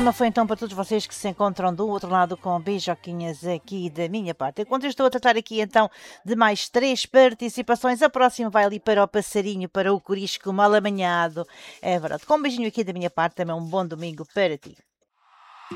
programa foi então para todos vocês que se encontram do outro lado com beijoquinhas aqui da minha parte. Enquanto eu estou a tratar aqui então de mais 3 participações, a próxima vai ali para o passarinho, para o corisco mal amanhado. É verdade. Com um beijinho aqui da minha parte, também um bom domingo para ti.